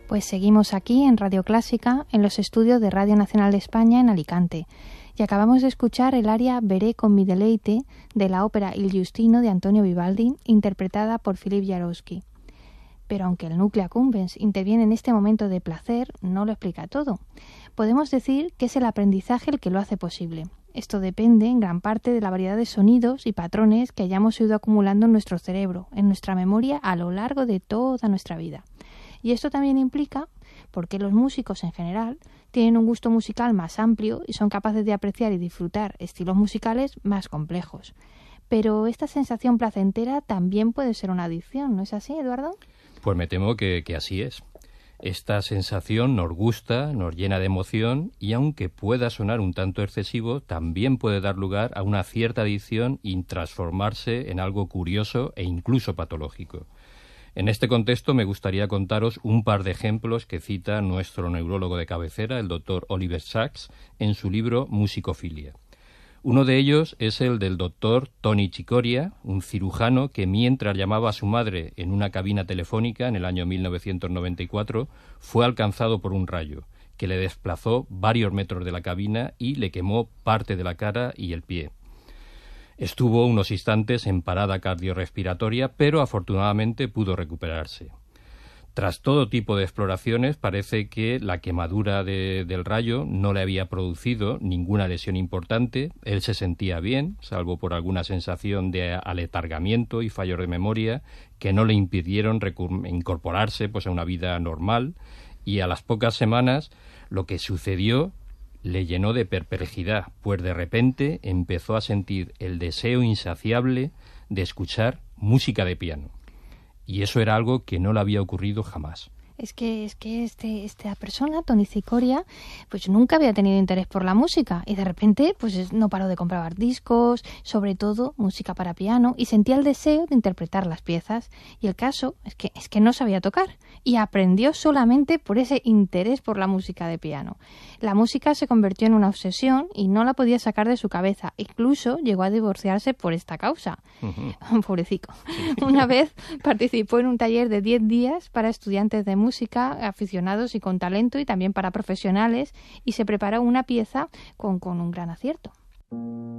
Pues seguimos aquí en Radio Clásica, en los estudios de Radio Nacional de España en Alicante, y acabamos de escuchar el aria Veré con mi deleite de la ópera Il Giustino de Antonio Vivaldi, interpretada por Philippe Jaroussky. Pero aunque el núcleo accumbens interviene en este momento de placer, no lo explica todo. Podemos decir que es el aprendizaje el que lo hace posible. Esto depende en gran parte de la variedad de sonidos y patrones que hayamos ido acumulando en nuestro cerebro, en nuestra memoria a lo largo de toda nuestra vida. Y esto también implica porque los músicos en general tienen un gusto musical más amplio y son capaces de apreciar y disfrutar estilos musicales más complejos. Pero esta sensación placentera también puede ser una adicción, ¿no es así, Eduardo? Pues me temo que así es. Esta sensación nos gusta, nos llena de emoción y aunque pueda sonar un tanto excesivo, también puede dar lugar a una cierta adicción y transformarse en algo curioso e incluso patológico. En este contexto me gustaría contaros un par de ejemplos que cita nuestro neurólogo de cabecera, el doctor Oliver Sacks, en su libro Musicofilia. Uno de ellos es el del doctor Tony Chicoria, un cirujano que mientras llamaba a su madre en una cabina telefónica en el año 1994, fue alcanzado por un rayo que le desplazó varios metros de la cabina y le quemó parte de la cara y el pie. Estuvo unos instantes en parada cardiorrespiratoria, pero afortunadamente pudo recuperarse. Tras todo tipo de exploraciones, parece que la quemadura del rayo no le había producido ninguna lesión importante. Él se sentía bien, salvo por alguna sensación de aletargamiento y fallos de memoria que no le impidieron incorporarse a una vida normal. Y a las pocas semanas, lo que sucedió le llenó de perplejidad, pues de repente empezó a sentir el deseo insaciable de escuchar música de piano. Y eso era algo que no le había ocurrido jamás. Es que esta persona, Tony Chicoria, pues nunca había tenido interés por la música y de repente pues no paró de comprar discos, sobre todo música para piano, y sentía el deseo de interpretar las piezas. Y el caso es que no sabía tocar y aprendió solamente por ese interés por la música de piano. La música se convirtió en una obsesión y no la podía sacar de su cabeza. Incluso llegó a divorciarse por esta causa. Pobrecito. Una vez participó en un taller de 10 días para estudiantes de música, aficionados y con talento, y también para profesionales, y se preparó una pieza con un gran acierto.